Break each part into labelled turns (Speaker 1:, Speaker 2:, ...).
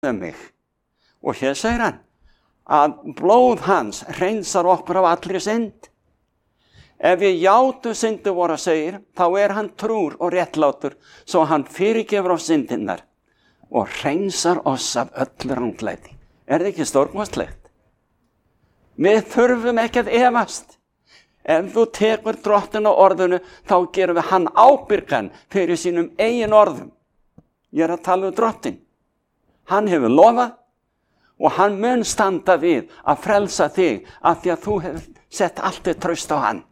Speaker 1: mig. Og hér segir hann að blóð hans hreinsar okkur af allri synd. Ef við játum syndir vora, segir, þá hann trúr og réttlátur, svo hann fyrirgefur oss syndirnar og hreinsar oss af öllu ranglæti. Það ekki stórkostlegt? Við þurfum ekki að efast. Ef þú tekur Drottinn á orðinu, þá gerum við hann ábyrgan fyrir sínum eigin orðum. Ég að tala Drottinn. Hann hefur lofað og hann mun standa við að frelsa þig af því að þú hefur sett allt þitt traust á hann.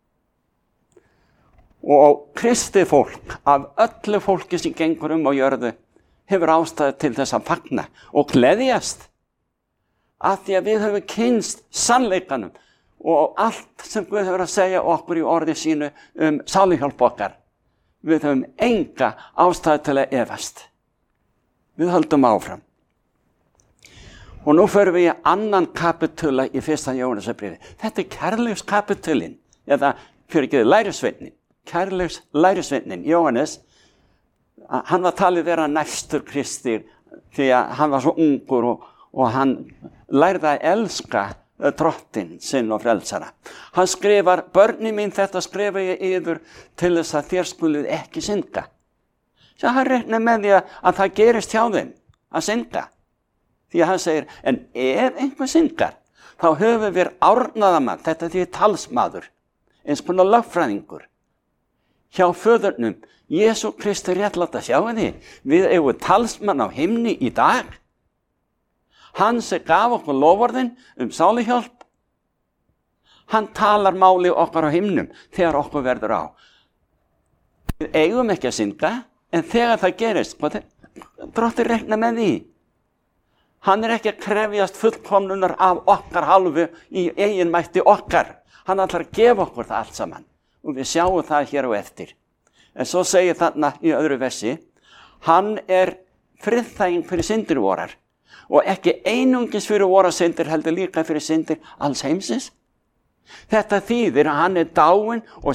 Speaker 1: Og kristið fólk, af öllu fólki sem gengur á jörðu, hefur ástæðu til þess að fagna og gleðjast. Af því að við höfum kynnst sannleikanum og allt sem Guð hefur að segja okkur í orði sínu sáluhjálp okkar. Við höfum enga ástæðu til að efast. Við höldum áfram. Og nú förum við í annan kapitula í 1. Jóhannesarbréfi. Þetta kærleikskapitulinn, eða lærisveitnin. Kærleikslærisveitnin, Jóhannes, hann var talið vera næstur Kristi því að hann var svo ungur og hann lærði að elska Drottinn sinn og frelsara. Hann skrifar, börni mín, þetta skrifa ég yfir til þess að þér skuluð ekki synda. Svo hann reiknar með því að það gerist hjá þeim að synda. Því að hann segir, en ef einhver syndar, þá höfum við árnaðamann, þetta því talsmaður, eins konar lögfræðingur. Hjá föðurnum, Jesú Kristi réttláta, sjáu þið, við eigum talsmann á himni í dag. Hann sem gaf okkur loforðin sáluhjálp. Hann talar máli okkar á himnum þegar okkur verður á. Við eigum ekki að synda, en þegar það gerist, Drottinn reiknar með því. Hann ekki að krefjast fullkomnunar af okkar hálfu í eigin mætti okkar. Hann ætlar að gefa okkur það allt saman. Og við sjáum það hér á eftir. En svo segir þarna í öðru versi, hann friðþæging fyrir syndir vorar og ekki einungis fyrir vora syndir, heldur líka fyrir syndir alls heimsins. Þetta þýðir að hann dáinn og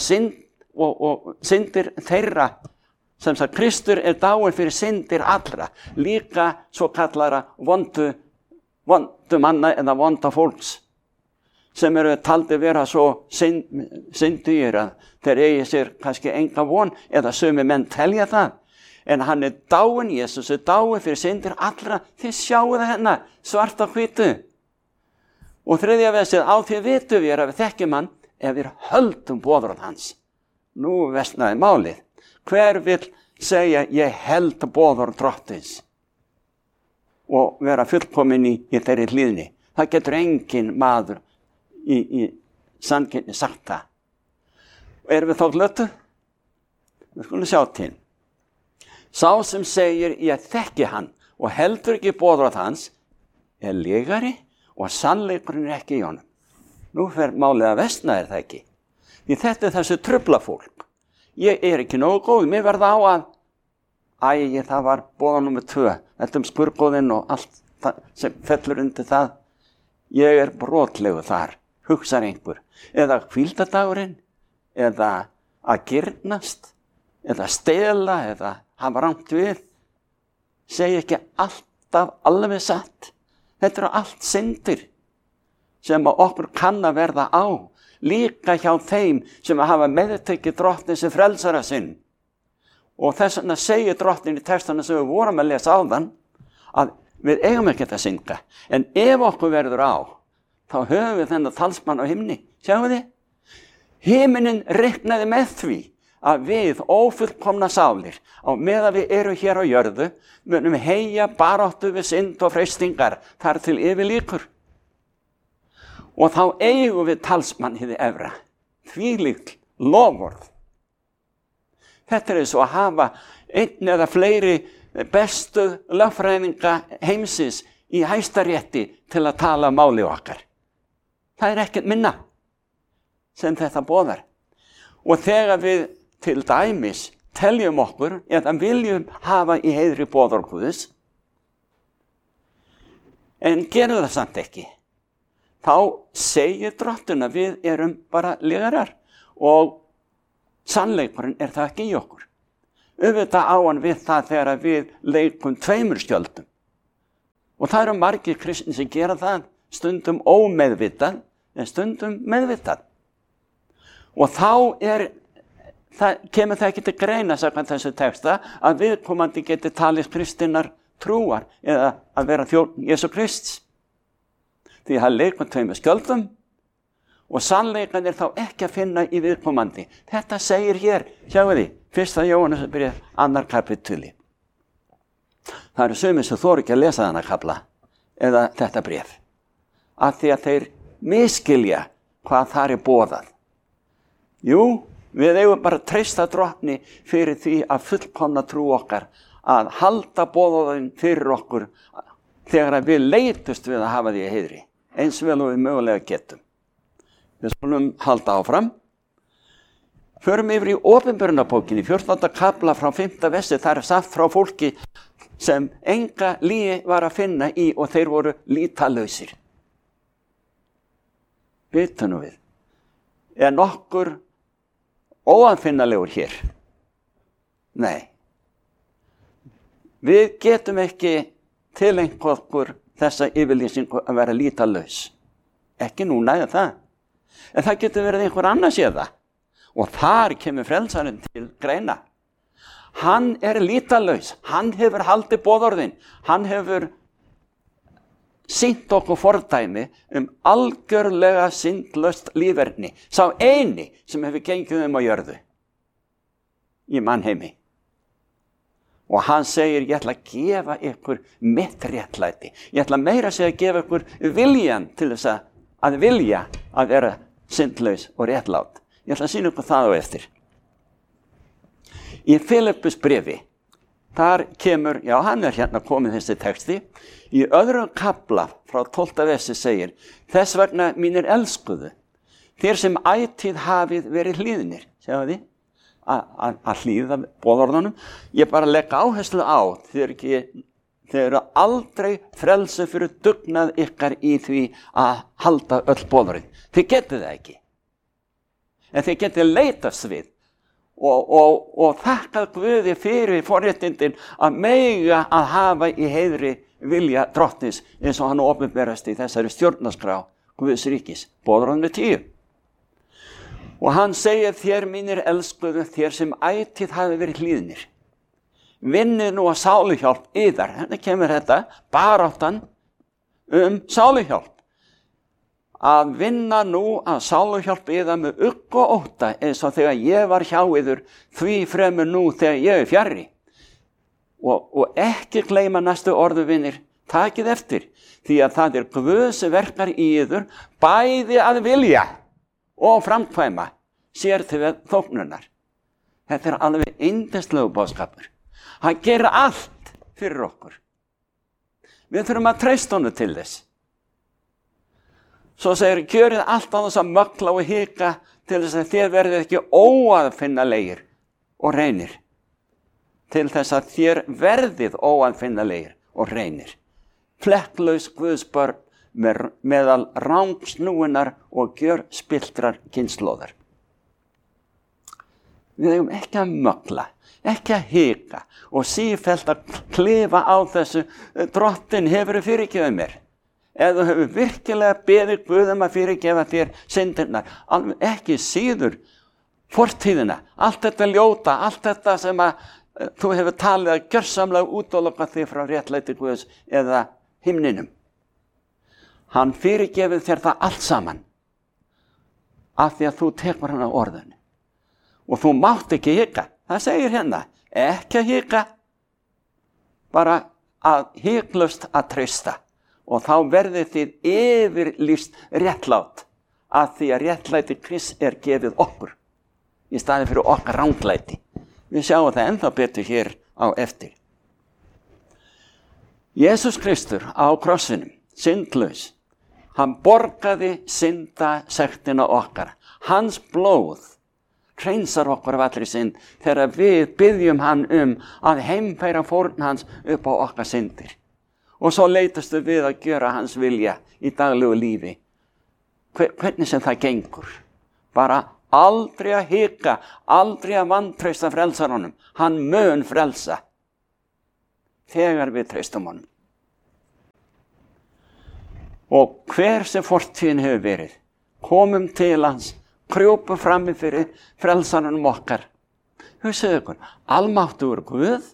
Speaker 1: syndir þeirra, sem sagt Kristur dáinn fyrir syndir allra, líka svo kallara vondu manna eða vonda fólks, sem taldi vera svo syndugir að þeir eigi sér kannski enga von eða sumi menn telja það. En hann dáinn, Jesús dáinn fyrir syndir allra. Þið sjáu það hérna, svart á hvítu. Og þriðja versið, á því vitum við að við þekkjum hann ef við höldum boðorð hans. Nú versnaði málið. Hver vill segja, ég held boðorð Drottins og vera fullkominn í þeirri hlýðni? Það getur engin maður í sanngirni sagt það. Og erum við þá glötu? Við skulum sjá til. Sá sem segir, ég þekki hann og heldur ekki boðorð hans, legari og sannleikurinn ekki í honum. Nú fer málið að versna, það ekki? Því þetta þessu trufla fólk. Ég ekki nógu góð, mér verða á að það var boða númer 2, þetta skurðgóðinn og allt það, sem fellur undir það. Ég brotlegu þar, hugsar einhver, eða hvíldardagurinn, eða að girnast, eða stela, eða hafa rangt við. Segi ekki alltaf alveg satt. Þetta allt syndir sem okkur kann að verða á, líka hjá þeim sem hafa meðtekið Drottinn sem frelsara sinn. Og þess vegna segir Drottinn í textana sem við vorum að lesa áðan, að við eigum ekki að synda. En ef okkur verður á, þá höfum við þennan talsmann á himni. Sjáum þið? Himinin reiknaði með því að við ófullkomna sálir, á meðan við erum hér á jörðu, munum heia baráttu við synd og freistingar þar til yfir líkur. Og þá eigum við talsmann hið efra, þvílíkt loforð. Þetta eins og að hafa einn eða fleiri bestu lögfræðinga heimsins í Hæstarétti til að tala máli okkar. Það ekkert minna sem þetta boðar. Og þegar við til dæmis teljum okkur eða viljum hafa í heiðri boðorð Guðs, en gerum það samt ekki, þá segir Drottinn að við erum bara legarar og sannleikurinn það ekki í okkur. Auðvitað á hann við það þegar við leikum 2 skjöldum. Og það eru margir kristnir sem gera það, stundum ómeðvitað, en stundum meðvitað. Og þá kemur það ekki til greina, samkvæmt þessu texta, að viðkomandi geti talið kristinnar trúar eða að vera þjónn Jesú Krists. Því það leikur tveimur skjöldum og sannleikan þá ekki að finna í viðkomandi. Þetta segir hér, sjáu því, 1. Jóhannes bréf 2. kapítuli. Það eru sumir sem þorir ekki að lesa þennan kafla eða þetta bréf, af því að þeir misskilja hvað þar er boðað. Jú, við eigum bara að treysta Drottni fyrir því að fullkomna trú okkar, að halda boðaðinn fyrir okkur þegar við leitust við að hafa því að heiðri, eins vel og við mögulega getum. Við skulum halda áfram. Förum yfir í Opinberunarbókinni, 14. kafla frá 5. versi, þar er sagt frá fólki sem enga lygi var að finna í og þeir voru lýtalausir. Vitu nú við, er nokkur óaðfinnalegur hér? Nei. Við getum ekki tilengt okkur þessa yfirlýsingu að vera lýtalaus. Ekki núna eða það. En það getur verið einhver annars eða. Og þar kemur frelsarinn til greina. Hann er lýtalaus. Hann hefur haldið boðorðin. Hann hefur sýnt okkur fordæmi algjörlega syndlaust líferni. Sá eini sem hefur gengið á jörðu í mannheimi. Og hann segir, ég ætla að gefa ykkur mitt réttlæti. Ég ætla meira að segja að gefa ykkur viljan til þess að vilja að vera syndlaus og réttlát. Ég ætla að sýna ykkur það á eftir. Í Filippus bréfi, þar kemur, já hann er hérna komið þessi texti, í öðrum kafla frá 12. versi segir, þess vegna mínir elskuðu, þér sem ætíð hafið verið hlýðnir, sjáðu því, að hlýða boðorðunum. Ég bara legg áherslu á, þeir eru aldrei frelsi fyrir dugnað ykkar í því að halda öll boðorðin. Þið getið það ekki. En þið getið leitast við og þakkað Guði fyrir forréttindin að mega að hafa í heiðri vilja Drottins eins og hann opinberast í þessari stjórnarskrá Guðs ríkis, boðorðinu 10. Og hann segir, þér mínir elskuðu, þér sem ætíð hafi verið hlýðnir. Vinnið nú að sáluhjálp yðar. Hérna kemur þetta, baráttan sáluhjálp. Að vinna nú að sáluhjálp yðar með ugg og ótta eins og þegar ég var hjá yður, því fremur nú þegar ég er fjarri. Og ekki gleyma næstu orðu vinir, takið eftir, því að það er Guð sem verkar í yður, bæði að vilja og framkvæma sér til þóknunar. Þetta er alveg yndislegu boðskapur. Hann gerir allt fyrir okkur. Við þurfum að treysta honum til þess. Svo segir, gjörið allt á þess að mögla og hika til þess að þér verðið ekki óaðfinnalegir og reynir. Til þess að þér verðið óaðfinnalegir og reynir. Flekklaus Guðsbörn meðal rangsnúinar og gjörspilltrar kynslóðar. Við eigum ekki að mögla, ekki að hika og sífellt að klifa á þessu, Drottinn hefur fyrirgefið mér. Ef þú hefur virkilega beðið Guð að fyrirgefa þér syndirnar, ekki síður fortíðina, allt þetta ljóta, allt þetta sem að þú hefur talið að gjörsamlega útloka þig frá réttlæti Guðs eða himninum. Hann fyrirgefið þér það allt saman af því að þú tekur hann á orðinu. Og þú mátt ekki hika. Það segir hérna, ekki að hika, bara að hiklaust að treysta. Og þá verðið þið yfirlýst réttlátt af því að réttlæti Krists er gefið okkur í staðinn fyrir okkar ranglæti. Við sjáum það ennþá betur hér á eftir. Jesús Kristur á krossinum, syndlaus, hann borgaði syndasektina okkar. Hans blóð hreinsar okkur af allri synd þegar við biðjum hann að heimfæra fórn hans upp á okkar syndir. Og svo leitastu við að gera hans vilja í daglegu lífi. Hvernig sem það gengur. Bara aldrei að hika, aldrei að vantreysta frelsarunum. Hann mun frelsa þegar við treystum honum. Og hver sem fortíðin hefur verið, komum til hans, krjópum frammi fyrir frelsaranum okkar. Hugsaðu ykkur, almáttugur Guð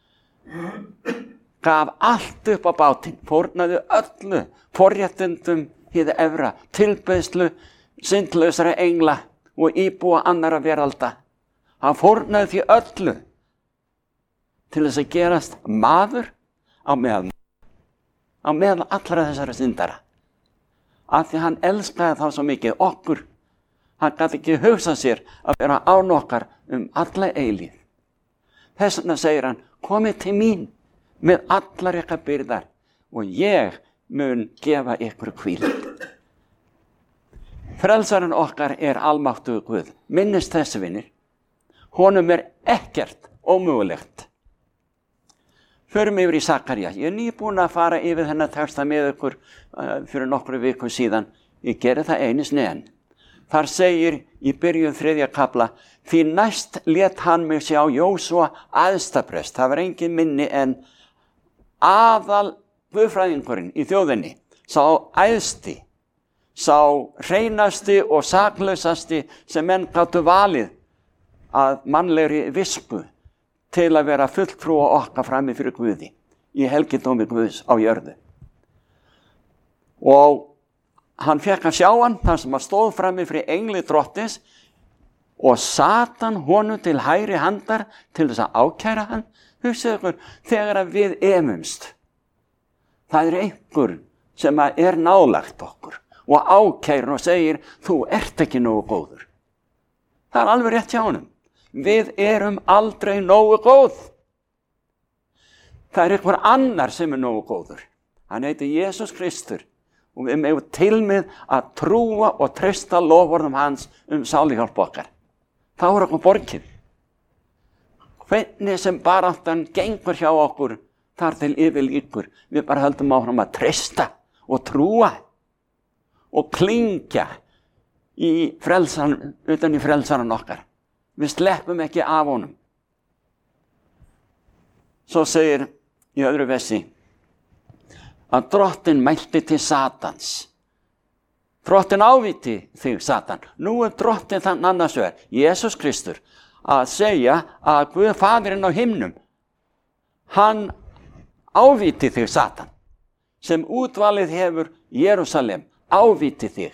Speaker 1: gaf allt upp á bátinn, fórnaði öllu, forréttindum hið efra, tilbeiðslu syndlausra engla og íbúa annarra veralda. Hann fórnaði því öllu til þess að gerast maður á meðal allra þessara syndara. Af því hann elskaði þá svo mikið okkur. Hann gat ekki hugsað sér að vera án okkar alla eilíð. Þess vegna segir hann, komið til mín með allar ykkar byrðar og ég mun gefa ykkur hvíld. Frelsarinn okkar almáttugur Guð. Minnist þessi vinir. Honum ekkert ómögulegt. Förum yfir í Sakaría. Ég nýbúin að fara yfir þennan texta með ykkur fyrir nokkru viku síðan. Ég geri það einu sinni enn. Þar segir í byrjun 3. kafla, því næst lét hann mig sjá Jósúa æðstaprest. Það var engin minni en aðal guðfræðingurinn í þjóðinni, sá æðsti, sá hreinasti og saklausasti sem menn gátu valið að mannlegri visku til að vera fulltrúa okkar frammi fyrir Guði í helgidómi Guðs á jörðu. Og hann fékk að sjá hann þar sem hann stóð frammi fyrir engli drottins og Satan honum til hægri handar til þess að ákæra hann. Hugsaðu ykkur, þegar við efumst, það einhver sem nálægt okkur og ákærir og segir, þú ert ekki nógu góður. Það alveg rétt hjá honum. Við erum aldrei nógu góð. Það einhver annar sem nógu góður. Hann heitir Jesús Kristur og við megum til með að trúa og treysta loforðum hans sáluhjálp okkar. Þá okkur borgið. Hvernig sem baráttan gengur hjá okkur þar til yfirlíkur, við bara höldum áfram að treysta og trúa og klingja utan í frelsaran okkar. Við sleppum ekki af honum. Svo segir í öðru versi að drottinn mælti til Satans. Drottinn ávíti þig, Satan. Nú drottinn þann annars vegar, Jesús Kristur, að segja að Guð Faðirinn á himnum, hann ávíti þig, Satan, sem útvalið hefur Jerúsalem, ávíti þig.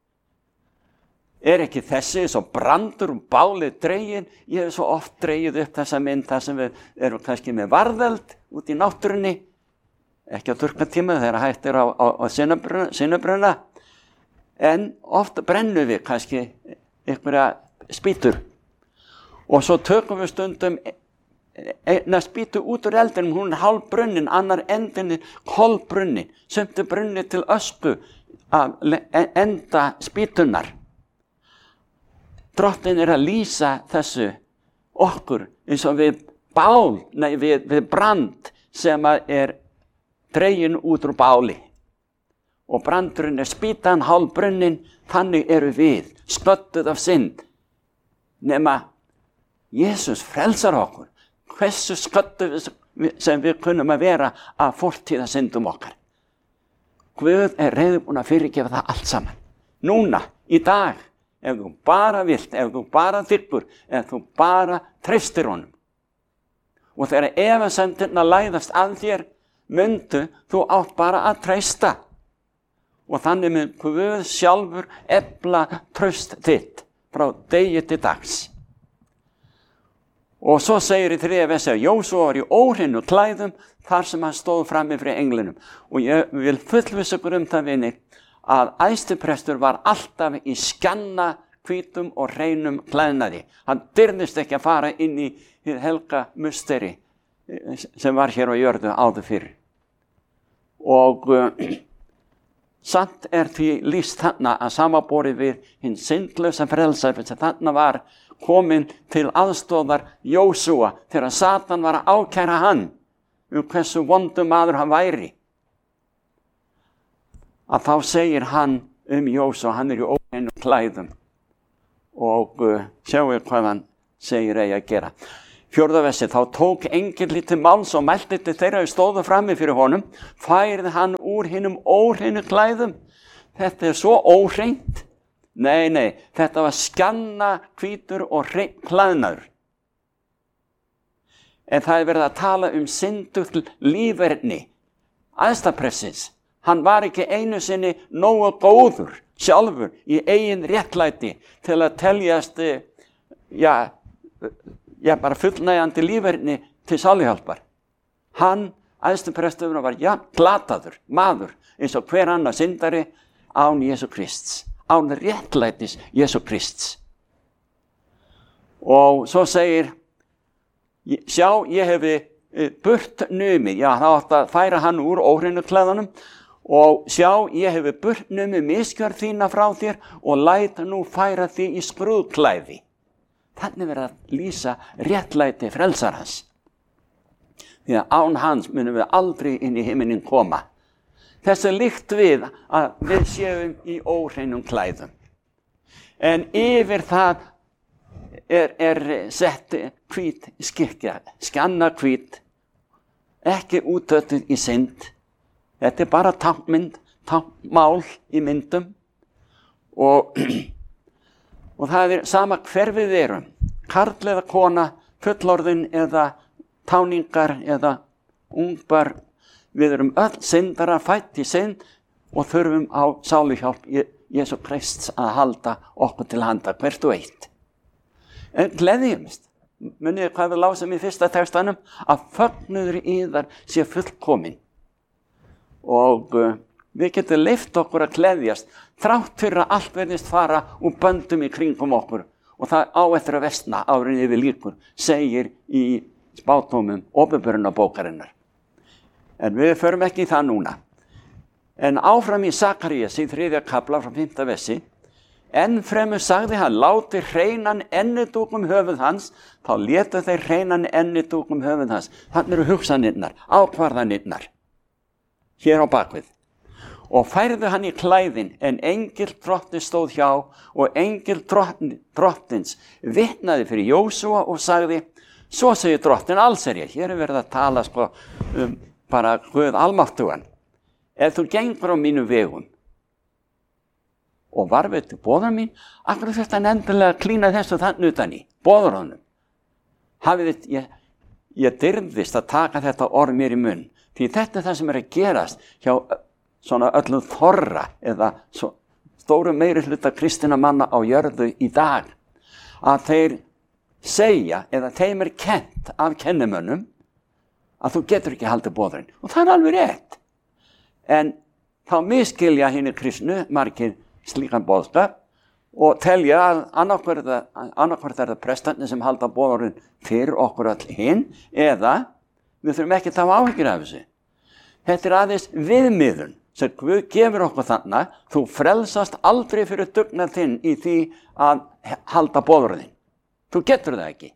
Speaker 1: Ekki þessi svo brandur bálið dregin? Ég hef svo oft dregið upp þessa mynd þar sem við erum kannski með varðeld út í náttúrunni, ekki á þurrkatíma þegar hægt á sinnubruna, en oft brennum við kannski einhverja spýtur og svo tökum við stundum eina spýtu út úr eldinum, hún hálf brunnin, annar endinni kolbrunnin, sumt brunni til ösku að enda spýtunar. Drottinn að lýsa þessu okkur eins og við brand sem dregin út úr báli. Og brandurinn spýtan hálfbrunnin, þannig eru við, sködduð af synd. Nema Jesús frelsar okkur. Hversu sködduð sem við kunnum að vera af fortíða syndum okkar. Guð reiðubúinn að fyrirgefa það allt saman. Núna, í dag, ef þú bara vilt, ef þú bara þykkur, ef þú bara treystir honum. Og þegar efasemdirnar læðast að þér, myndu þú átt bara að treysta. Og þannig mun Guð sjálfur efla traust þitt frá degi til dags. Og svo segir í 3. versi að Jósúa var í óhreinu klæðum þar sem hann stóð frammi fyrir englinum. Og ég vil fullvissa ykkur það, vinir, að æðstiprestur var alltaf í skjanna, hvítum og hreinum klæðnaði. Hann dyrðist ekki að fara inn í hið helga musteri sem var hér á jörðu áður fyrir. Og samt því lýst þarna að samanborið við hinn syndlausa frelsar sem þarna var komin til aðstóðar Jósúa þegar Satan var að ákæra hann hversu vondur maður hann væri. Að þá segir hann Jósúa, hann í óhreinum klæðum og sjáu hvað hann segir eigi að gera. 4. versi, þá tók engill til máls og mælti til þeirra stóðu frammi fyrir honum, færði hann úr hinum óhreinu klæðum. Þetta svo óhreint. Nei, þetta var skanna, hvítur og hreinn klæðnaður. En það verið að tala syndugt líferni æðstaprestins. Hann var ekki einu sinni nógu góður sjálfur í eigin réttlæti til að teljast bara fullnægjandi líferni til sáluhjálpar. Hann, æðstapresturinn, var glataður maður eins og hver annar syndari án Jesú Krists, án réttlætis Jesú Krists. Og svo segir, sjá, ég hefi burt numið, það átti að færa hann úr óhreinu klæðunum, og sjá, ég hefi burt numið misgjörð þína frá þér og læt nú færa þig í skrúðklæði. Þannig verið að lýsa réttlæti frelsarans. Því að án hans munum við aldrei inn í himinin koma. Þessu líkt við að við séum í óhreinum klæðum. En yfir það er sett hvít skikja, skanna hvít, ekki útötuð í synd. Þetta bara táknmynd, táknmál í myndum. Og það sama hver við erum, karl eða kona, fullorðin eða táningar eða ungbar. Við erum öll syndara, fætt í synd og þurfum á sáluhjálp Jesú Krists að halda okkur til handa hvert og eitt. En gleðjumst, munið hvað við lásum í fyrsta textanum, að fögnuður yðar sé fullkomin. Og við getum leyft okkur að gleðjast, þrátt fyrir að allt verðist fara úr böndum í kringum okkur. Og það á eftir að versna árin yfir líkur, segir í spádómum Åpenbarunarbókarinnar. En við förum ekki í það núna. En áfram í Sakarías í 3. kafla frá 5. versi, enn fremur sagði hann, láti hreinan ennidúk höfuð hans, þá létu þeir hreinan ennidúk höfuð hans. Þannig eru hugsanirnar, ákvarðanirnar, hér á bakvið. Og færðu hann í klæðin, en engill drottins stóð hjá, og engill drottins vitnaði fyrir Jósúa og sagði, svo segir drottin allsherja. Hér verið að tala bara Guð almáttugan. Ef þú gengur á mínu vegum og varðveitir boðar mín, akkur þetta endilega klína þessu þann utan í, boðar honum. Ég dirfðist að taka þetta orð mér í munn, því þetta það sem að gerast hjá svona öllum þorra eða stóru meiri hluta kristinna manna á jörðu í dag, að þeir segja, eða þeim kennt af kennimönnum, að þú getur ekki haldið boðurinn. Og það alveg rétt. En þá misskilja hinir kristnu margir slíkan boðskap og telja að annarkvort það prestarnir sem halda boðurinn fyrir okkur all hinn, eða við þurfum ekki að hafa áhyggjur af þessu. Þetta aðeins viðmiðun sem Guð gefur okkur þannig, þú frelsast aldrei fyrir dugnað þinn í því að halda boðurinn. Þú getur það ekki.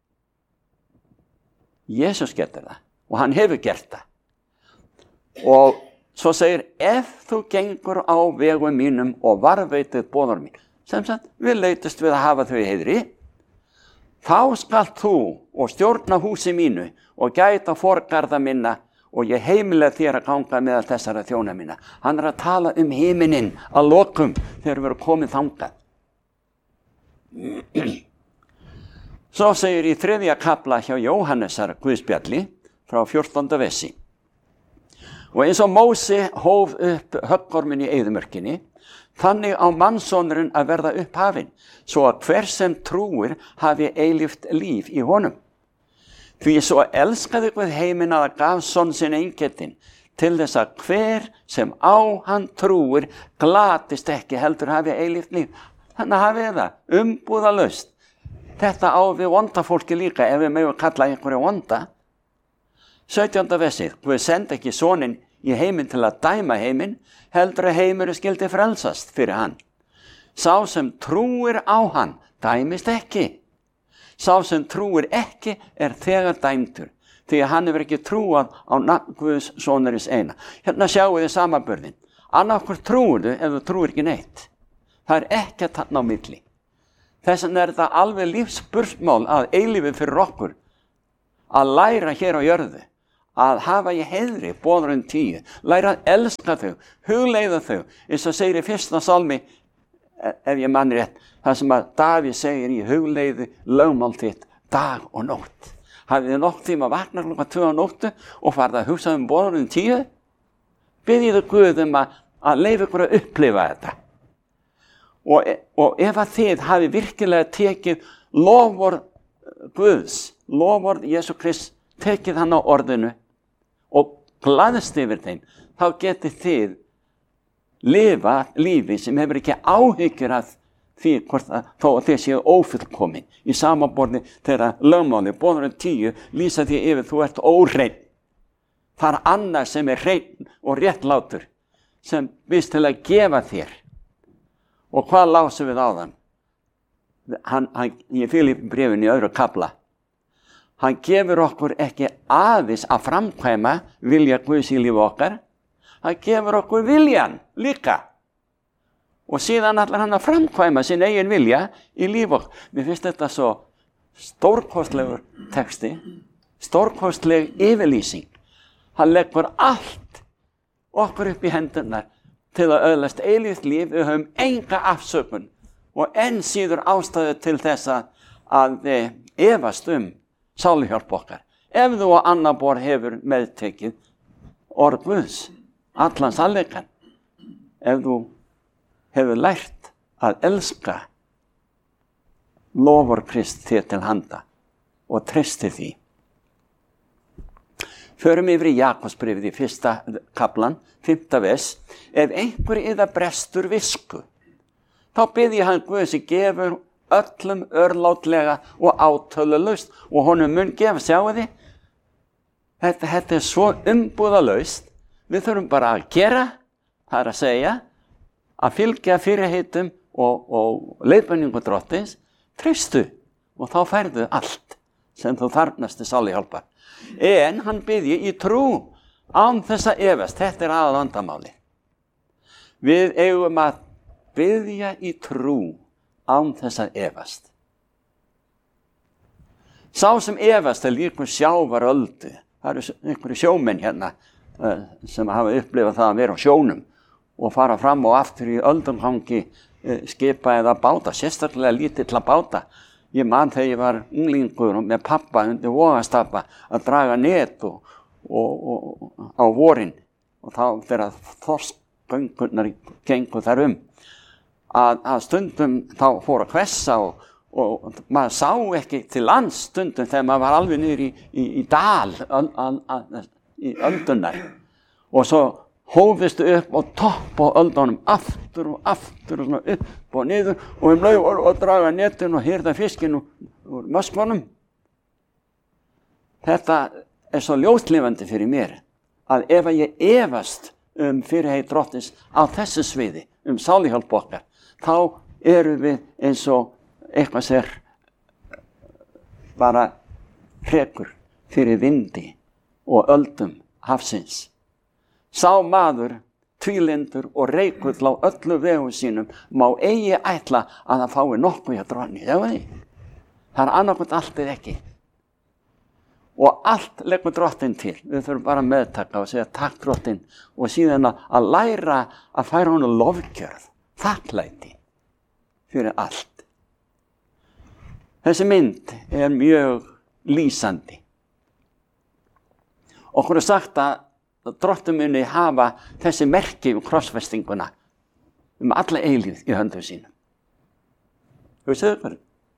Speaker 1: Jesús getur það. Og hann hefur gert það. Og svo segir, ef þú gengur á vegum mínum og varðveitir boðar mín, sem sagt, við leitust við að hafa þau í heiðri, þá skalt þú og stjórna húsi mínu og gæta forgarða minna og ég heimilega þér að ganga meðal þessara þjóna mína. Hann að tala himinin að lokum þegar við erum komið þangað. Svo segir í 3. kafla hjá Jóhannesar Guðspjalli, frá 14. versi. Og eins og Mósi hóf upp höggorminn í eyðimörkinni, þannig á mannssonurinn að verða upphafinn, svo að hver sem trúir hafi eilíft líf í honum. Því svo elskaði Guð heiminn að gaf son sinn eingetinn, til þess að hver sem á hann trúir glatist ekki heldur hafi eilíft líf. Þannig hafið það umbúðalaust. Þetta á við vonda fólki líka, ef við megum kalla einhverju vonda. 17. versið, Guð sendi ekki soninn í heiminn til að dæma heiminn, heldur að heimurinn skyldi frelsast fyrir hann. Sá sem trúir á hann, dæmist ekki. Sá sem trúir ekki þegar dæmdur, því að hann hefur ekki trúað á nafn Guðs sonarins eina. Hérna sjáum við samanburðin. Annarkvort trúir þú ef þú trúir ekki neitt. Það ekki að tanna á milli. Þess vegna það alveg lífsbursmál að eilífi fyrir okkur, að læra hér á jörðu, að hafa í heiðri boðorðin 10, læra að elska þau, hugleiða þau, eins og segir í 1. Salmi, ef ég man rétt, það sem að Davíð segir í hugleiði lögmál þitt dag og nótt. Hafið þið nokkuð tíma að vakna klukkan 2 á nóttu og farið að hugsa boðorðin 10? Biðjið Guð að leyfa ykkur að upplifa þetta. Og ef að þið hafi virkilega tekið loforð Guðs, loforð Jesú Krist, tekið hann á orðinu og glaðst yfir þeim, þá getið þið lifa lífi sem hefur ekki áhyggjur af því hvort þó að þið séu ófullkomin. Í samanborði þegar lögmáli, boðorðin 10, lýsa því yfir þú ert óhreinn. Það er annar sem er hreinn og réttlátur, sem býst til að gefa þér. Og hvað lásum við á þann? Í Filippibréfinu í 2. kafla. Hann gefur okkur ekki aðeins að framkvæma vilja Guðs í lífi okkar. Hann gefur okkur viljan líka. Og síðan ætlar hann að framkvæma sin eigin vilja í lífi okkar. Mér finnst þetta svo stórkostlegur texti, stórkostleg yfirlýsing. Hann leggur allt okkur upp í hendurnar til að öðlast eilíft líf. Við höfum enga afsökun og enn síður ástæðu til þess að efast sáluhjálp okkar. Ef þú á annar borð hefur meðtekið orð Guðs, allan sannleikann, ef þú hefur lært að elska lofar Krist þér til handa og treysti því. Förum yfir í Jakobsbréfið í 1. kaflan, 5. vers. Ef einhver yðar brestur visku, þá biðji hann Guð sem gefur öllum örlátlega og átölulaust og honum mun gefa, sjáu þið. Þetta er svo umbúðalaust. Við þurfum bara að gera, það er að segja, að fylgja fyrirheitum og leiðbeiningu Drottins, treystu og þá færðu allt sem þú þarfnast til sáluhjálpar. En hann biðji í trú án þess að efast. Þetta er aðalvandamáli. Við eigum að biðja í trú án þess að efast. Sá sem efast er líkur sjávaröldu. Það eru einhverju sjómenn hérna sem hafa upplifað það að vera á sjónum og fara fram og aftur í öldungangi skipa eða báta, sérstaklega lítilla báta. Ég man þegar ég var unglingur og með pappa undir Vogastapa að draga net og á vorin og þá þegar þorskgöngurnar gengu þar að stundum þá fór að hvessa og maður sá ekki til lands stundum þegar maður var alveg niður í dal í öldunar og svo hófistu upp og topp á öldunum aftur og svona upp og niður og leið og draga netin og hirða fiskin úr möskvanum. Þetta er svo ljóslifandi fyrir mér að ef ég efast fyrirheit Drottins á þessu sviði, sáluhjálp okkar, þá erum við eins og eitthvað sér bara hrekur fyrir vindi og öldum hafsins. Sá maður, tvílyndur og reikull á öllu vegu sínum má eigi ætla að það fái nokkuð hjá Drottni. Það er annarkvæmt allt eða ekki. Og allt leggur Drottinn til. Við þurfum bara að meðtaka og segja takk Drottinn og síðan að læra að færa honum lofgjörð, þakklæti fyrir allt. Þessi mynd er mjög lýsandi. Okkur er sagt að Drottinn muni hafa þessi merki krossfestinguna alla eilífð í höndum sínum. Þú séu hverju?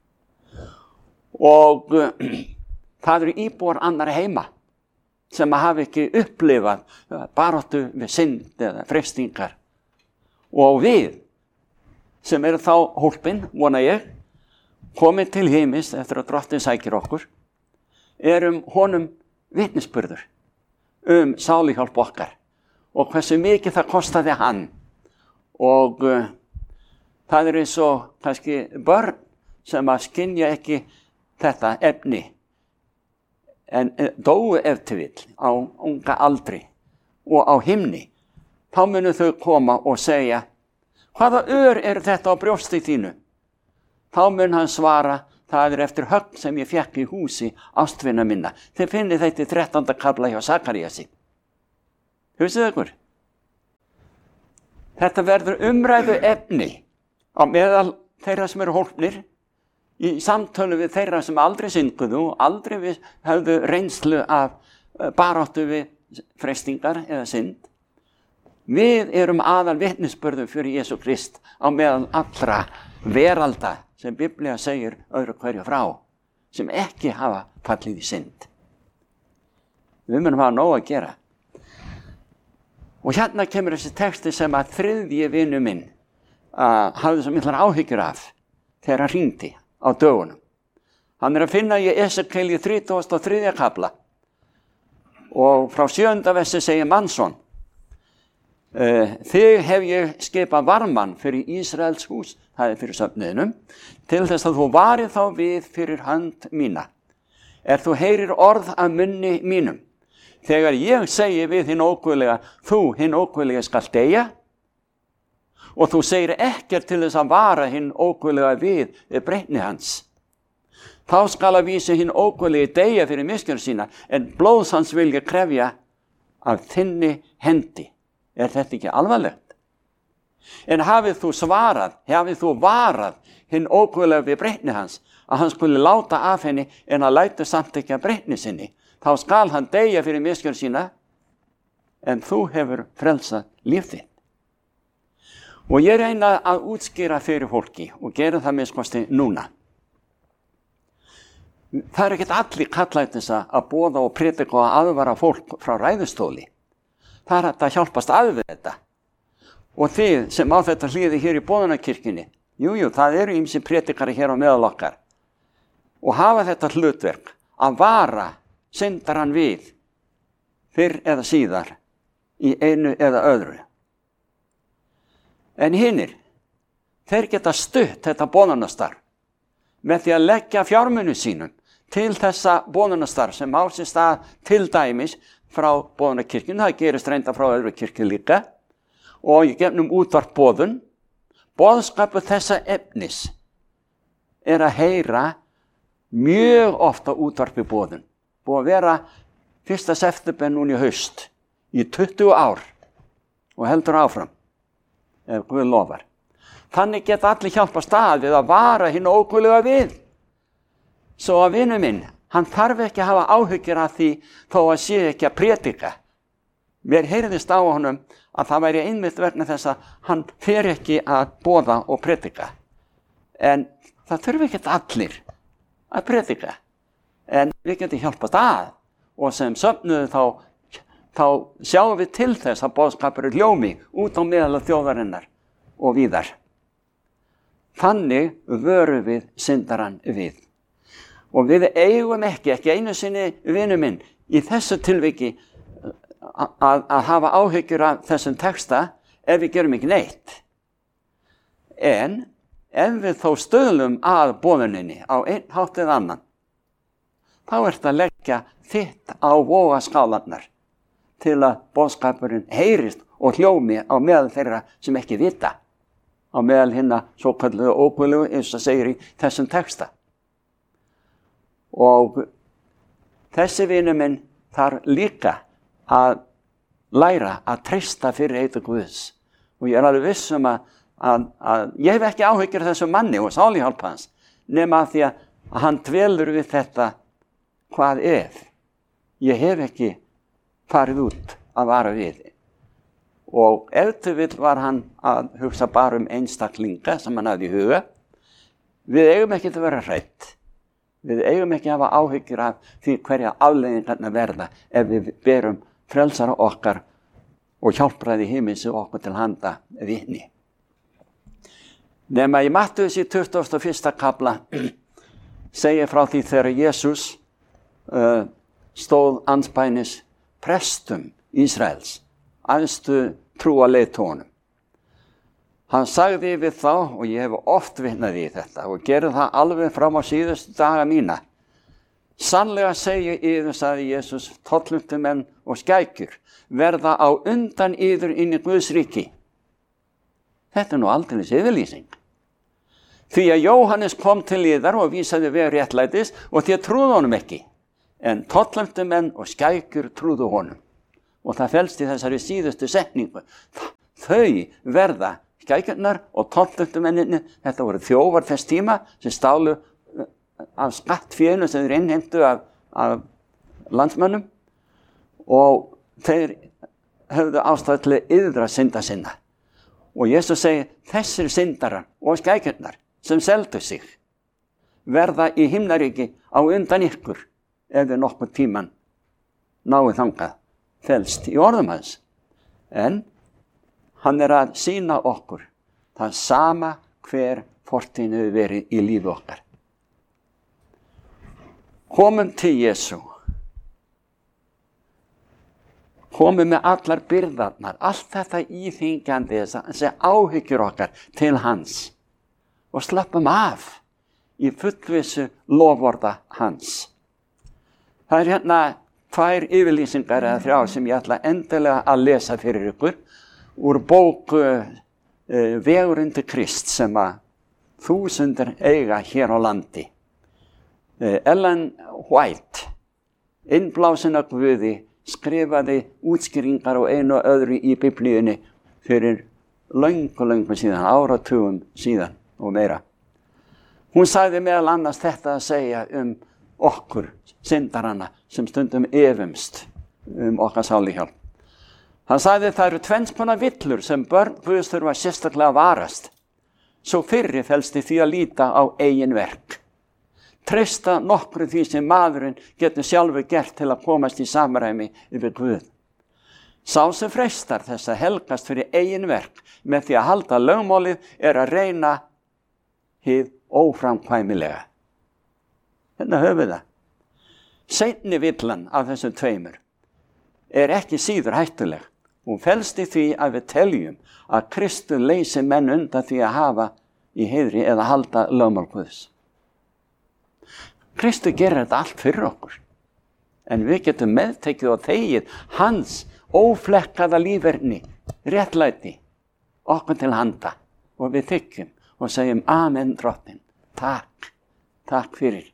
Speaker 1: Og það eru íbúar annarra heima sem hafa ekki upplifað baráttu við synd eða freistingar. Og við sem eru þá hólpin, vona ég, komin til heimis eftir að Drottinn sækir okkur, erum honum vitnisburður sáluhjálp okkar og hversu mikið það kostaði hann. Og það er eins og kannski börn sem að skynja ekki þetta efni en dóu ef til vill á unga aldri og á himni. Þá munu þau koma og segja, hvaða ör er þetta á brjósti þínu? Þá mun hann svara, Það eftir högg sem ég fekk í húsi ástvina minna. Þið finnið þetta í 13. kafla hjá Sakaríasi. Hugsaðu ykkur. Þetta verður umræðu efni á meðal þeirra sem eru hólpnir í samtölu við þeirra sem aldrei synguðu og aldrei höfðu reynslu af baráttu við freistingar eða synd. Við erum aðal vitnisburður fyrir Jesú Krist á meðal allra veralda sem Biblía segir öðru hverju frá, sem ekki hafa fallið í synd. Við munum hafa nóg að gera. Og hérna kemur þessi texti sem að þriðji vinur minn hafði svo miklar áhyggjur af þegar hann hringdi á dögunum. Hann að finna í Esekiel 33. kafla og frá 7. versi segir Mannsson: Þig hef ég skipað varmann fyrir Ísraels hús, það fyrir söfniðinum, til þess að þú varið þá við fyrir hönd mína. Þú heyrir orð af munni mínum. Þegar ég segi við hinn óguðlega, þú hinn óguðlega skal deyja, og þú segir ekkert til þess að vara hinn óguðlega við breytni hans. Þá skal að vísa hinn óguðlega deyja fyrir misgjörð sína, en blóðs hans vil ég krefja af þinni hendi. Þetta ekki alvarlegt? En hafið þú varað hinn óguðlega við breytni hans, að hann skuli láta af henni en að læta samt ekki að breytni sinni, þá skal hann deyja fyrir misgjörð sína, en þú hefur frelsað líf þitt. Og ég reyna að útskýra fyrir fólki og gera það minnskosti núna. Það ekkert allir kallaðir þess að boða og predika og aðvara fólk frá ræðustóli. Það hægt að hjálpast að við þetta. Og þið sem á þetta hlýði hér í boðunarkirkjunni, það eru ýmsir predikari hér á meðal okkar, og hafa þetta hlutverk að vara syndarann við fyrr eða síðar í einu eða öðru. En hinnir, þeir geta stutt þetta boðunastarf með því að leggja fjármuni sínum til þessa boðunastarf sem á sér stað til dæmis frá boðunarkirkjunni, það gerist reynda frá öðru kirkju líka, og í gegnum útvarpboðun. Boðskapur þessa efnis að heyra mjög ofta útvarpiboðun. Búið að vera 1. september núna í haust, í 20 ár, og heldur áfram, ef Guð lofar. Þannig geta allir hjálpast að við að vara hinn óguðlega við. Svo að vinur minn, hann þarf ekki að hafa áhyggjur af því þó að sé ekki að predika. Mér heyrðist á honum að það væri einmitt vegna þess að hann fer ekki að boða og predika. En það þurfi ekki allir að predika. En við getum hjálpast að, og sem söfnuðu þá sjáum við til þess að boðskapur ljómi út á meðal þjóðarinnar og víðar. Þannig vörum við syndarann við. Og við eigum ekki einu sinni, vinur minn, í þessu tilviki að hafa áhyggjur af þessum texta ef við gerum ekki neitt. En ef við þó stöðlum að boðuninni á einn hátt eða annan, þá að leggja þitt á vogaskálarnar til að boðskapurinn heyrist og hljómi á meðal þeirra sem ekki vita, á meðal hinna svokölluðu óguðlegu, eins og segir í þessum texta. Og þessi vinur minn þarf líka að læra að treysta fyrir heiti Guðs. Og ég alveg viss að ég hef ekki áhyggjur af þessum manni og sáluhjálp hans, nema að því að hann dvelur við þetta hvað ef. Ég hef ekki farið út að vara við. Og ef til vill var hann að hugsa bara einstaklinga sem hann hafði í huga. Við eigum ekki að vera hrædd. Við eigum ekki að hafa áhyggjur af því hverja afleiðingarnar verða ef við berum frelsara okkar og hjálpræði himins okkur til handa vitni. Nema í Mattheus í 21. kafla segir frá því þegar Jesús stóð andspænis prestum Ísraels, æðstu trúarleiðtogunum. Hann sagði við þá, og ég hef oft vitnað í þetta og gerði það alveg fram á síðustu daga mína. Sannlega segi yður, sagði Jesús, tolluntumenn og skækjur verða á undan yður inn í Guðs ríki. Þetta nú aldeilis yfirlýsing. Því að Jóhannes kom til yðar og vísaði veg réttlætis og þér trúðu honum ekki. En tollefndumenn og skækjur trúðu honum. Og það felst í þessari síðustu setningu. Þau verða skækjurnar og tollefndumenninni, þetta voru þjófar þess tíma sem stálu af skattfénu sem þeir innheimtu af landsmönnum og þeir höfðu ástæðu til að yðra synda sinna. Og Jesús segir, þessir syndarar og skækjurnar sem seldu sig verða í himnaríki á undan ykkur ef þið nokkuð tíman náið þangað felst í orðum hans. En hann að sýna okkur það sama hver fortíðin hefur verið í lífi okkar. Komum til Jesú. Komum með allar byrðarnar, allt þetta íþyngjandi, þessi áhyggjur okkar til hans og slappum af í fullvissu loforða hans. Það hérna 2 yfirlýsingar eða 3 sem ég ætla endilega að lesa fyrir ykkur úr bók Vegurinn til Krist sem að þúsundir eiga hér á landi. Ellen White, innblásin af Guði, skrifaði útskýringar á einu og öðru í Biblíunni fyrir löngu síðan, áratugum síðan og meira. Hún sagði meðal annars þetta að segja okkur, syndarana, sem stundum efumst okkar sáluhjálp. Hann sagði það eru 2 konar villur sem börn Guðs þurfa sérstaklega að varast. Svo fyrri felst í því að líta á eigin verk. Treysta nokkru því sem maðurinn getur sjálfur gert til að komast í samræmi yfir Guð. Sá sem freistar þess að helgast fyrir eigin verk með því að halda lögmálið að reyna hið óframkvæmilega. Hérna höfum við það. Seinni villan af þessum 2 ekki síður hættuleg. Hún felst í því að við teljum að Kristur leysi menn undan því að hafa í heiðri eða halda lögmál Guðs. Kristur gerir þetta allt fyrir okkur. En við getum meðtekið og þegið hans óflekkaða líferni, réttlæti, okkur til handa. Og við þykjum og segjum amen drottinn, takk fyrir.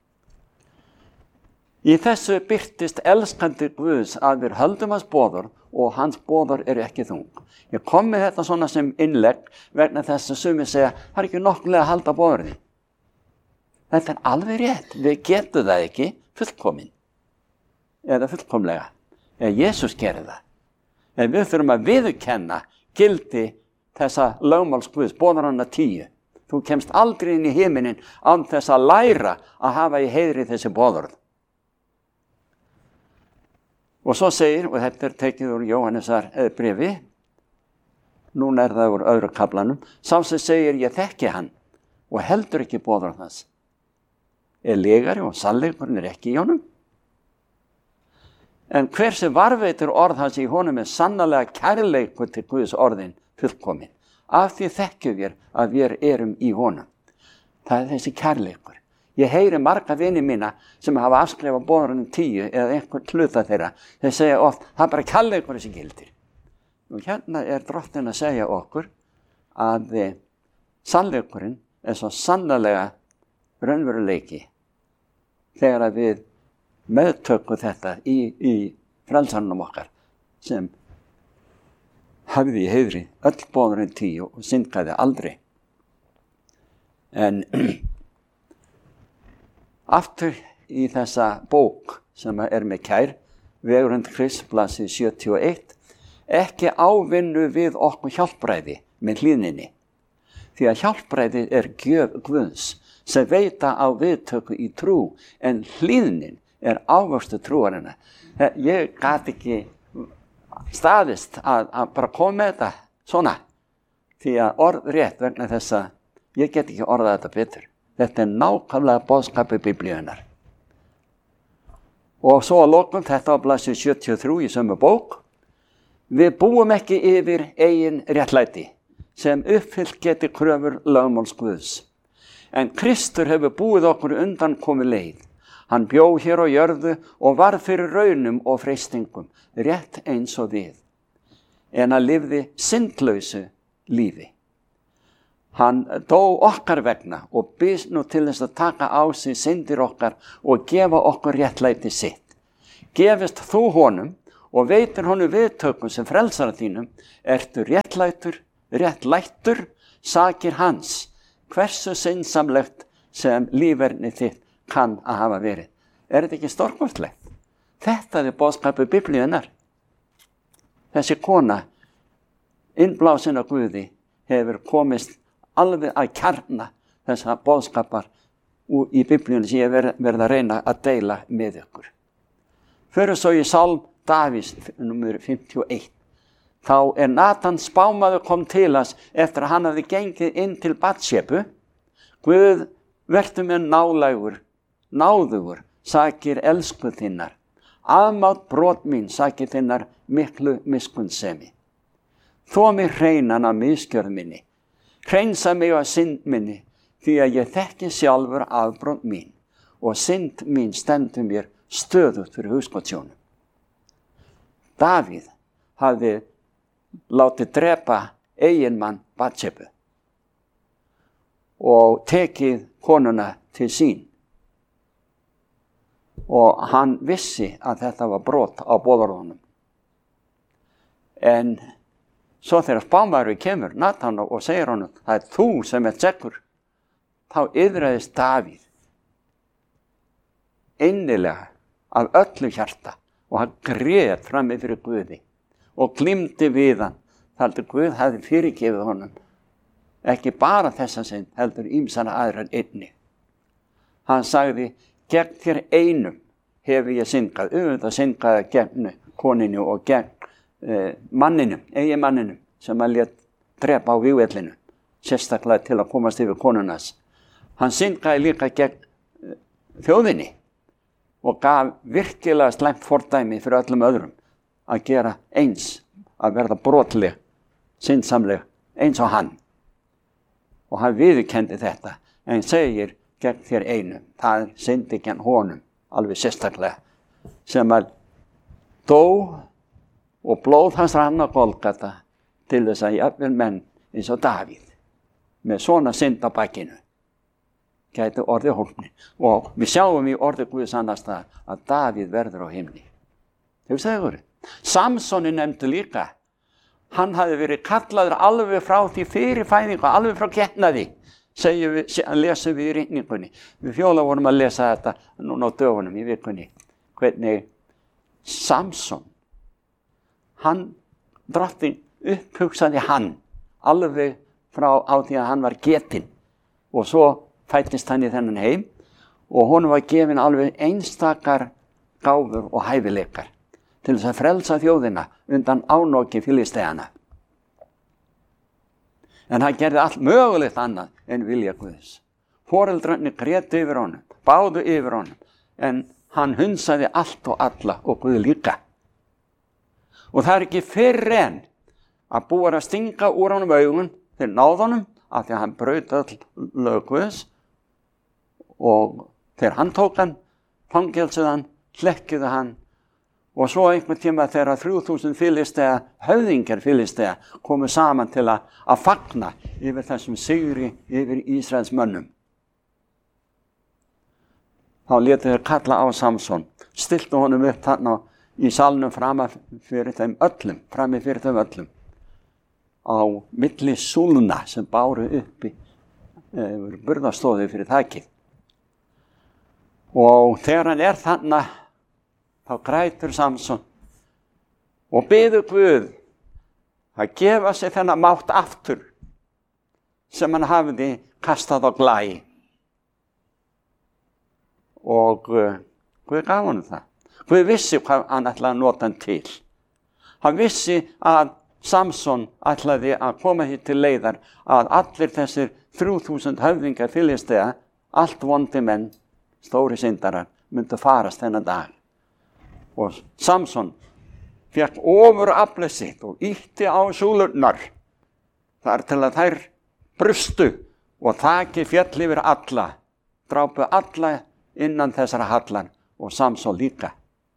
Speaker 1: Í þessu birtist elskandi Guðs að við höldum hans boðorð og hans boðorð eru ekki þung. Ég kom með þetta svona sem innlegg vegna þess að sumir segja, það ekki nokkulega að halda boðorðin. Þetta alveg rétt, við getum það ekki fullkomin eða fullkomlega. Eða Jesús gerir það. En við þurfum að viðurkenna gildi þessa lögmáls Guðs, boðorðanna 10. Þú kemst aldrei inn í himinin án þess að læra að hafa í heiðri þessi boðorð. Og svo segir, og þetta tekið úr Jóhannesar bréfi, núna það úr öðru kaflanum, sá sem segir ég þekki hann og heldur ekki boðorð hans. Legari og sannleikurinn ekki í honum. En hver sem varveitir orð hans í honum sannarlega kærleikur til Guðs orðin fullkomin. Af því þekkjum við að við erum í honum. Það þessi kærleikur. Ég heyri marga vini mína sem hafa afskrifað boðorðin 10 eða einhvern hluta þeirra. Þeir segja oft, það bara kærleikur sem gildir. Og hérna drottinn að segja okkur að sannleikurinn svo sannarlega raunveruleiki þegar að við meðtökum þetta í frelsarnum okkar sem hafði í heiðri öll boðorðin 10 og syndgaði aldrei. En aftur í þessa bók sem með kær, Vegurinn til Krist, blaðsíða 71, ekki ávinnu við okkur hjálpræði með hlýðninni. Því að hjálpræði gjöf Guðs sem veita á viðtöku í trú, en hlýðnin ávöxtur trúarinnar. Ég gat ekki staðist að bara koma með þetta svona, því að orðrétt vegna þess að ég get ekki orðað þetta betur. Þetta nákvæmlega boðskapur Biblíunnar. Og svo að lokum þetta á blaðsíðu 73 í sömu bók. Við búum ekki yfir eigin réttlæti sem uppfyllt geti kröfur lögmáls Guðs. En Kristur hefur búið okkur undan komið leið. Hann bjó hér á jörðu og varð fyrir raunum og freistingum, rétt eins og við. En hann lifði syndlausu lífi. Hann dó okkar vegna og býst nú til þess að taka á sig syndir okkar og gefa okkur réttlæti sitt. Gefist þú honum og veitir honum viðtökum sem frelsara þínum, ertu réttlættur, sakir hans, hversu syndsamlegt sem líferni þitt kann að hafa verið. Þetta ekki stórkostlegt? Þetta boðskapur Biblíunnar. Þessi kona, innblásin af Guði, hefur komist alveg að kjarna þessa boðskapar í Biblíunni sem ég verð að reyna að deila með ykkur. Fyrir svo í Sálm Davíðs, númer 51. Þá Natan spámaður kom til hans eftir að hann hafði gengið inn til Batsjebu. Guð, vertu mér náðugur, sakir elsku þinnar. Afmátt brot mín, sakir þinnar miklu miskunnsemi. Þó mig hreinan af misgjörð minni. Hreinsa mig af synd minni, því að ég þekki sjálfur afbrot mín og synd mín stendur mér stöðugt fyrir hugskotssjónum. Davíð hafði látið drepa eiginmann Batsjebu og tekið konuna til sín. Og hann vissi að þetta var brot á boðorðunum. En svo þegar spámaður kemur, Natan, og segir honum, það þú sem sekkur, þá iðraðist Davíð innilega af öllu hjarta og hann grét frammi fyrir Guði og glímdi við hann þar til Guð hafði fyrirgefið honum ekki bara þessa synd, heldur ýmsar aðrar einnig. Hann sagði, gegn þér einum hefur ég syndgað, auðvitað syndgaði gegn koninu og gegn eiginmanninum sem hann lét drepa á vígvellinu, sérstaklega til að komast yfir konunans. Hann syndgaði líka gegn þjóðinni og gaf virkilega slæmt fordæmi fyrir öllum öðrum að gera eins, að verða brotleg, syndsamleg, eins og hann. Og hann viðurkenndi þetta, en segir gegn þér einum, það syndi gegn honum, alveg sérstaklega, sem að dó og blóð hans rann á Golgata til þess að jafnvel menn eins og Davíð með svona synd á bakinu gæti orðið hólpni. Og við sjáum í orði Guðs annars það að Davíð verður á himni. Hefur það verið? Samsoni nefndu líka. Hann hafði verið kallaður alveg frá því fyrir fæðingu, alveg frá getnaði, lesum við í ritningunni. Við Fjóla vorum að lesa þetta núna á dögunum í vikunni. Hvernig Samson, drottinn upphugsaði hann alveg frá á því að hann var getinn og svo fæddist hann í þennan heim og honum var gefin alveg einstakar gáfur og hæfileikar til þess að frelsa þjóðina undan ánoki Filistíana. En hann gerði allt mögulegt annað en vilja Guðs. Foreldrarnir grétu yfir honum, báðu yfir honum, en hann hunsaði allt og alla og Guð líka. Og það ekki fyrr en að búið að stinga úr honum augun til náðunum af því að hann braut öll lög Guðs og þegar hann tók hann, fangelsuð hann, hlekkjuðu hann og svo einhvern tíma þegar 3000 Filistea, höfðingjar Filistea komu saman til að fagna yfir þessum sigri yfir Ísraels mönnum. Þá létu þeir kalla á Samson, stiltu honum upp þarna í salnum frammi fyrir þeim öllum, á milli súlna sem báru uppi burðastóði fyrir þakið. Og þegar hann þarna, þá grætur Samson og biður Guð að gefa sig þennan mátt aftur sem hann hafði kastað á glæ. Og Guð gaf honum það. Guð vissi hvað hann ætlaði að nota hann til. Hann vissi að Samson ætlaði að koma hér til leiðar að allir þessir 3000 höfðingar Filistea, allt vondi menn, stóri syndarar, myndu farast þennan dag. Og Samson fékk ofuraflið sitt og ýtti á súlurnar þar til að þær brustu og þakið féll yfir alla, drápu alla innan þessara hallar og Samson líka.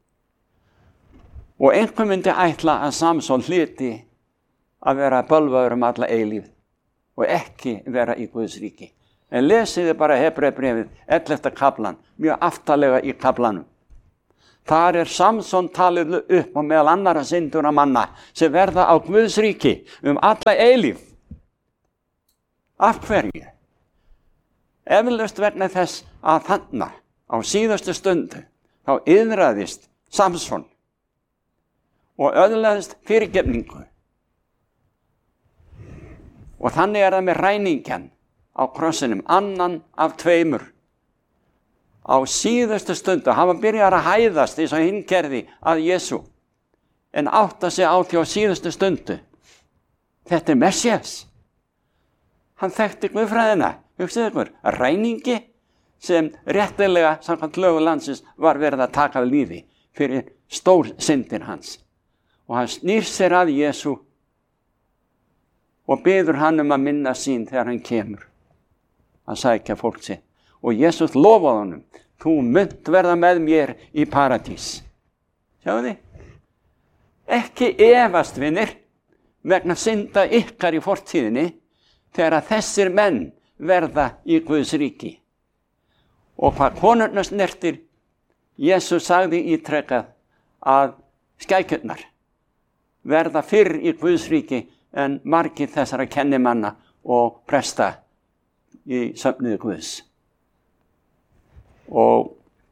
Speaker 1: Og einhver myndi ætla að Samson hlyti að vera bölvaður alla eilífð. og ekki vera í Guðs ríki. En lesiði bara Hebreabréfið 11. kaflan, mjög aftarlega í kaflanum. Þar Samson talið upp og meðal annarra syndura manna sem verða á Guðs ríki alla eilífð. Af hverju? Eflaust vegna þess að þarna á síðustu stundu þá iðraðist Samson og öðlaðist fyrirgefningu. Og þannig það með ræningjan á krossinum, annan af tveimur. Á síðustu stundu, hann var byrjar að hæðast eins og hinn gerði að Jesú, en átta sig á því á síðustu stundu. Þetta Messias. Hann þekkti Guðfræðina, hugsið ykkur, ræningi sem réttilega samkvæmt lögum landsins var verið að taka við lífi fyrir stór syndir hans. Og hann snýr sér að Jesú og biður hann að minna sín þegar hann kemur að sækja fólk sitt. Og Jesús lofaði honum, þú munt verða með mér í paradís. Sjáðu þið? Ekki efast, vinir, vegna synda ykkar í fortíðinni þegar að þessir menn verða í Guðs ríki. Og hvað konurnar snertir, Jesús sagði ítrekað að skækurnar verða fyrr í Guðs ríki en margir þessara kennimanna og presta í söfnuði Guðs. Og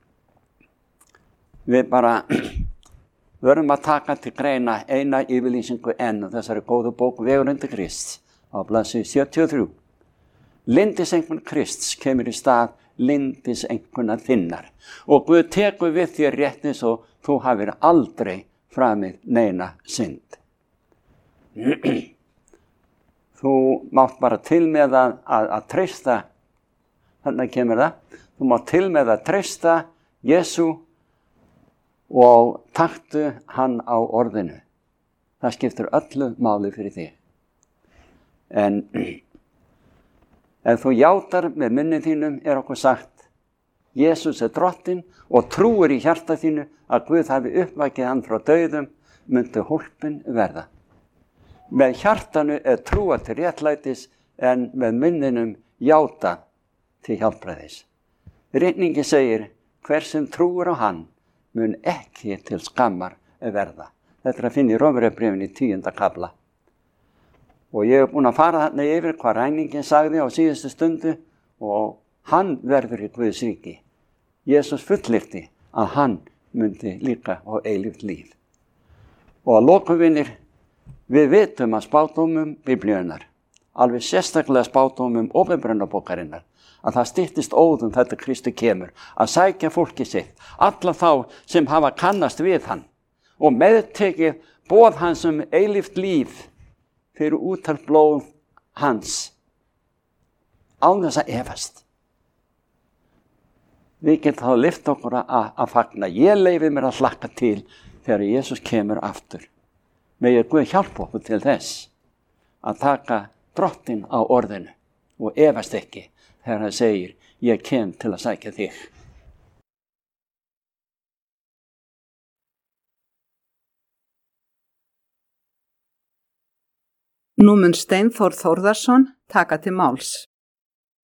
Speaker 1: við bara verðum að taka til greina eina yfirlýsingu enn og þessari góðu bók Vegur undir Krists á blaðsíðu 73. Lyndiseinkunn Krists kemur í stað lyndiseinkunnar þinnar og Guð tekur við þér rétt eins og þú hafir aldrei framið neina synd. Þú mátt bara til með að treysta, þarna kemur það, þú mátt til með að treysta Jesú og taktu hann á orðinu. Það skiptir öllu máli fyrir þig. En ef þú játar með munni þínum okkur sagt, Jesús drottinn og trúir í hjarta þínu að Guð hafi uppvakið hann frá dauðum, myndi hólpin verða. Með hjartanu trúa til réttlætis en með munninum játa til hjálpræðis. Ritningi segir, hver sem trúir á hann mun ekki til skammar verða. Þetta að finna í Rómverjabréfinu í 10. kafla. Og ég búin að fara þarna yfir hvað ræningin sagði á síðustu stundu og hann verður í Guðs ríki. Jesús fullyrti að hann myndi líka á eilíft líf. Og að lokum, vinir, við vitum að spádómum Biblíunnar, alveg sérstaklega spádómum Opinberunarbókarinnar, að það styttist óðum þetta Kristi kemur, að sækja fólki sitt, alla þá sem hafa kannast við hann og meðtekið boð hans eilíft líf fyrir útal blóð hans, án þess að efast. Við getum þá lyft okkur að fagna. Ég leyfi mér að hlakka til þegar Jesús kemur aftur. Megi Guð hjálpa okkur til þess að taka drottinn á orðinu og efast ekki þegar hann segir, ég kem til að sækja þig.
Speaker 2: Nú mun Steinþór Þórðarson taka til máls.